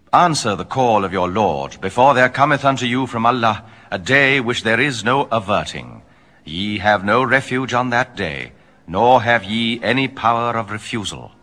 Answer the call of your Lord, before there cometh unto you from Allah a day which there is no averting. Ye have no refuge on that day, nor have ye any power of refusal.